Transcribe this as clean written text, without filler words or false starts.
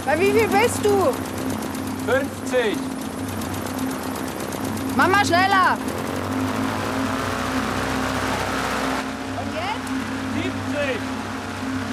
Bei wie viel bist du? 50. Mama, schneller!